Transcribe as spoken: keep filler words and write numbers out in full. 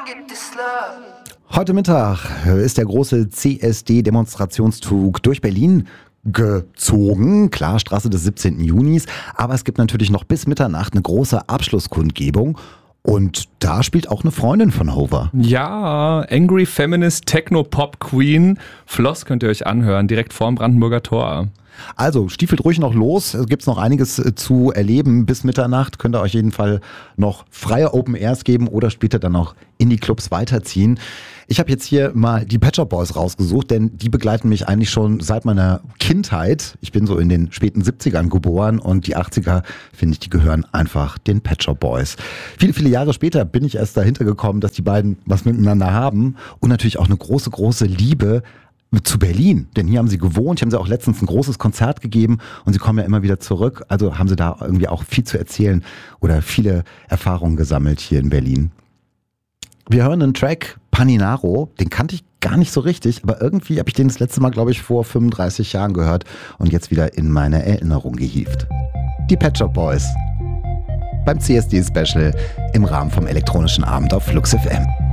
get this love. Heute Mittag ist der große C S D-Demonstrationszug durch Berlin gezogen. Klar, Straße des siebzehnten Junis. Aber es gibt natürlich noch bis Mitternacht eine große Abschlusskundgebung. Und da spielt auch eine Freundin von Hover. Ja, Angry Feminist Techno Pop Queen. Floss könnt ihr euch anhören, direkt vorm Brandenburger Tor. Also stiefelt ruhig noch los, es gibt noch einiges zu erleben. Bis Mitternacht könnt ihr euch jeden Fall noch freie Open Airs geben oder später dann noch in die Clubs weiterziehen. Ich habe jetzt hier mal die Pet Shop Boys rausgesucht, denn die begleiten mich eigentlich schon seit meiner Kindheit. Ich bin so in den späten siebzigern geboren und die achtziger, finde ich, die gehören einfach den Pet Shop Boys. Viele, viele Jahre später bin ich erst dahinter gekommen, dass die beiden was miteinander haben und natürlich auch eine große, große Liebe zu Berlin, denn hier haben sie gewohnt, hier haben sie auch letztens ein großes Konzert gegeben und sie kommen ja immer wieder zurück, also haben sie da irgendwie auch viel zu erzählen oder viele Erfahrungen gesammelt hier in Berlin. Wir hören einen Track, Paninaro, den kannte ich gar nicht so richtig, aber irgendwie habe ich den das letzte Mal, glaube ich, vor fünfunddreißig Jahren gehört und jetzt wieder in meine Erinnerung gehievt. Die Pet Shop Boys beim C S D-Special im Rahmen vom elektronischen Abend auf Flux F M.